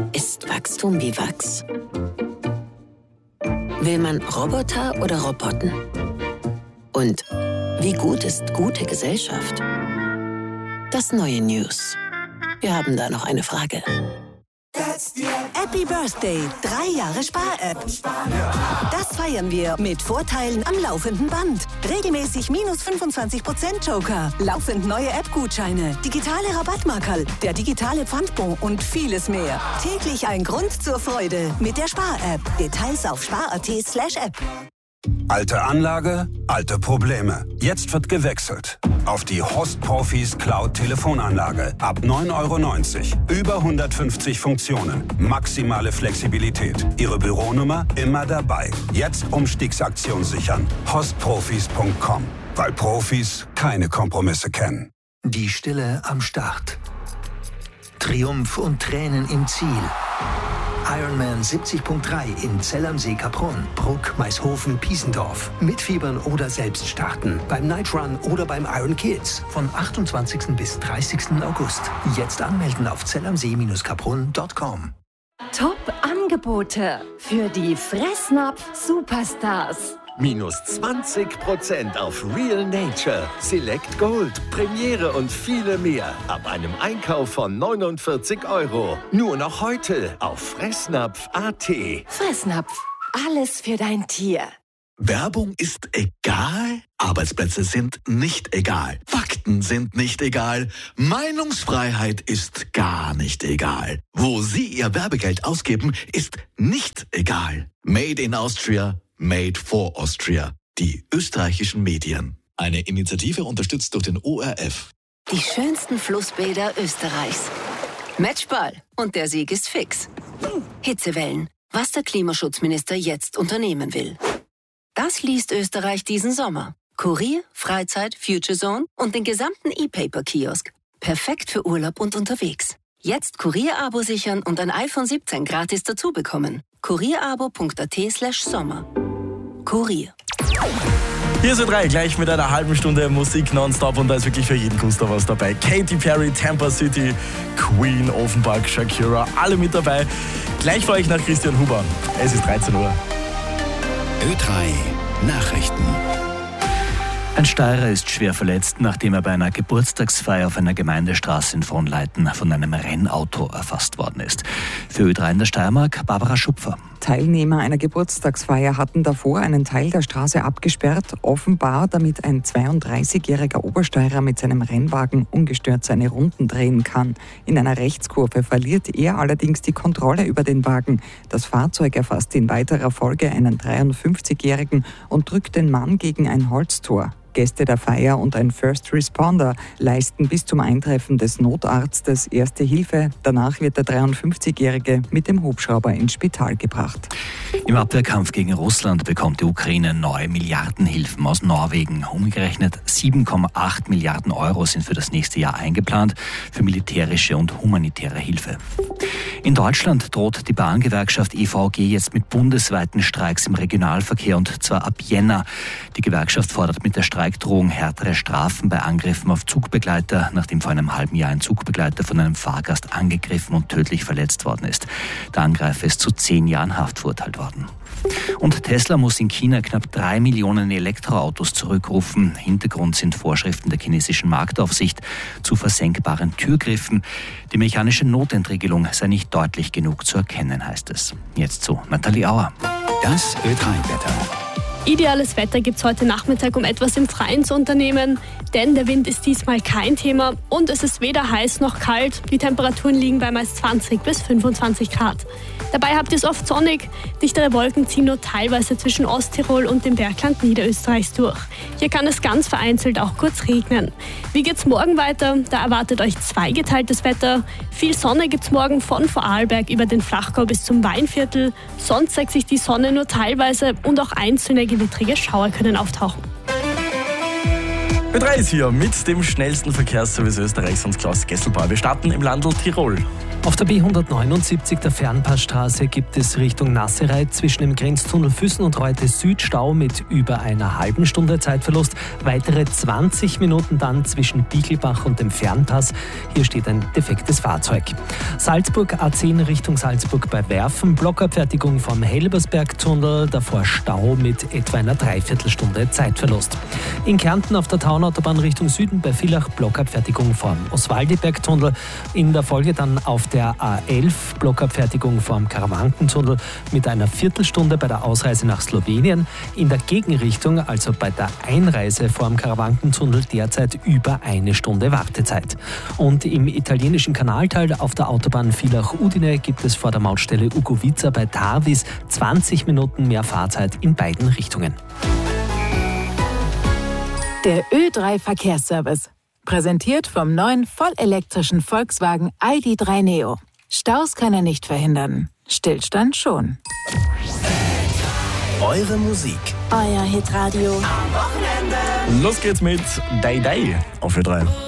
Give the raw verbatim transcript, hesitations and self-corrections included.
Ist Wachstum wie Wachs? Will man Roboter oder Roboten? Und wie gut ist gute Gesellschaft? Das neue News. Wir haben da noch eine Frage. Happy Birthday, drei Jahre Spar-App. Das feiern wir mit Vorteilen am laufenden Band. Regelmäßig minus fünfundzwanzig Prozent Joker, laufend neue App-Gutscheine, digitale Rabattmarkerl, der digitale Pfandbon und vieles mehr. Täglich ein Grund zur Freude mit der Spar-App. Details auf spar.at slash app. Alte Anlage, alte Probleme. Jetzt wird gewechselt. Auf die Host Profis Cloud Telefonanlage. Ab neun Euro neunzig. Über hundertfünfzig Funktionen. Maximale Flexibilität. Ihre Büronummer immer dabei. Jetzt Umstiegsaktion sichern. host profis punkt com. Weil Profis keine Kompromisse kennen. Die Stille am Start. Triumph und Tränen im Ziel. Ironman siebzig Punkt drei in Zell am See, Kaprun, Bruck, Maishofen, Piesendorf. Mitfiebern oder selbst starten. Beim Night Run oder beim Iron Kids. Von achtundzwanzigsten bis dreißigsten August. Jetzt anmelden auf zellamsee Kaprun punkt com. Top-Angebote für die Fressnapf-Superstars. Minus zwanzig Prozent auf Real Nature, Select Gold, Premiere und viele mehr. Ab einem Einkauf von neunundvierzig Euro. Nur noch heute auf Fressnapf punkt a t. Fressnapf, alles für dein Tier. Werbung ist egal, Arbeitsplätze sind nicht egal, Fakten sind nicht egal, Meinungsfreiheit ist gar nicht egal. Wo Sie Ihr Werbegeld ausgeben, ist nicht egal. Made in Austria, made for Austria. Die österreichischen Medien. Eine Initiative unterstützt durch den O R F. Die schönsten Flussbäder Österreichs. Matchball. Und der Sieg ist fix. Hitzewellen. Was der Klimaschutzminister jetzt unternehmen will. Das liest Österreich diesen Sommer. Kurier, Freizeit, Future Zone und den gesamten E-Paper-Kiosk. Perfekt für Urlaub und unterwegs. Jetzt Kurier-Abo sichern und ein iPhone siebzehn gratis dazu bekommen. kurierabo punkt a t slash sommer. Kurier. Hier ist Ö drei, gleich mit einer halben Stunde Musik nonstop und da ist wirklich für jeden Guster was dabei. Katy Perry, Tampa City, Queen, Offenbach, Shakira, alle mit dabei. Gleich für euch nach Christian Huber. Es ist dreizehn Uhr. Ö drei Nachrichten. Ein Steirer ist schwer verletzt, nachdem er bei einer Geburtstagsfeier auf einer Gemeindestraße in Frohnleiten von einem Rennauto erfasst worden ist. Für Ö drei in der Steiermark, Barbara Schupfer. Teilnehmer einer Geburtstagsfeier hatten davor einen Teil der Straße abgesperrt, offenbar damit ein zweiunddreißigjähriger Obersteirer mit seinem Rennwagen ungestört seine Runden drehen kann. In einer Rechtskurve verliert er allerdings die Kontrolle über den Wagen. Das Fahrzeug erfasst in weiterer Folge einen dreiundfünfzigjährigen und drückt den Mann gegen ein Holztor. Gäste der Feier und ein First Responder leisten bis zum Eintreffen des Notarztes Erste Hilfe. Danach wird der dreiundfünfzigjährige mit dem Hubschrauber ins Spital gebracht. Im Abwehrkampf gegen Russland bekommt die Ukraine neue Milliardenhilfen aus Norwegen. Umgerechnet sieben Komma acht Milliarden Euro sind für das nächste Jahr eingeplant für militärische und humanitäre Hilfe. In Deutschland droht die Bahngewerkschaft E V G jetzt mit bundesweiten Streiks im Regionalverkehr und zwar ab Jänner. Die Gewerkschaft fordert mit der Streikdrohung härtere Strafen bei Angriffen auf Zugbegleiter, nachdem vor einem halben Jahr ein Zugbegleiter von einem Fahrgast angegriffen und tödlich verletzt worden ist. Der Angreifer ist zu zehn Jahren Haft verurteilt worden. Und Tesla muss in China knapp drei Millionen Elektroautos zurückrufen. Hintergrund sind Vorschriften der chinesischen Marktaufsicht zu versenkbaren Türgriffen. Die mechanische Notentriegelung sei nicht deutlich genug zu erkennen, heißt es. Jetzt zu Nathalie Auer. Das Ö drei Wetter. Ideales Wetter gibt es heute Nachmittag, um etwas im Freien zu unternehmen, denn der Wind ist diesmal kein Thema und es ist weder heiß noch kalt. Die Temperaturen liegen bei meist zwanzig bis fünfundzwanzig Grad. Dabei habt ihr es oft sonnig. Dichtere Wolken ziehen nur teilweise zwischen Osttirol und dem Bergland Niederösterreichs durch. Hier kann es ganz vereinzelt auch kurz regnen. Wie geht's morgen weiter? Da erwartet euch zweigeteiltes Wetter. Viel Sonne gibt's morgen von Vorarlberg über den Flachgau bis zum Weinviertel. Sonst zeigt sich die Sonne nur teilweise und auch einzelne gewittrige Schauer können auftauchen. Ö drei ist hier mit dem schnellsten Verkehrsservice Österreichs und Klaus Gesselbauer. Wir starten im Landl Tirol. Auf der B hundertneunundsiebzig der Fernpassstraße gibt es Richtung Nassereit zwischen dem Grenztunnel Füssen und Reute Süd Stau mit über einer halben Stunde Zeitverlust. Weitere zwanzig Minuten dann zwischen Bichelbach und dem Fernpass. Hier steht ein defektes Fahrzeug. Salzburg A zehn Richtung Salzburg bei Werfen. Blockabfertigung vom Helbersbergtunnel. Davor Stau mit etwa einer Dreiviertelstunde Zeitverlust. In Kärnten auf der Taunautobahn Richtung Süden bei Villach Blockabfertigung vom Oswaldibergtunnel. In der Folge dann auf der A elf Blockabfertigung vom Karawankentunnel mit einer Viertelstunde bei der Ausreise nach Slowenien. In der Gegenrichtung, also bei der Einreise vom Karawankentunnel, derzeit über eine Stunde Wartezeit. Und im italienischen Kanalteil auf der Autobahn Villach-Udine gibt es vor der Mautstelle Ugovica bei Tarvis zwanzig Minuten mehr Fahrzeit in beiden Richtungen. Der Ö drei Verkehrsservice. Präsentiert vom neuen vollelektrischen Volkswagen I D drei Neo. Staus kann er nicht verhindern. Stillstand schon. Eure Musik. Euer Hitradio. Los geht's mit Day Day auf Ö drei.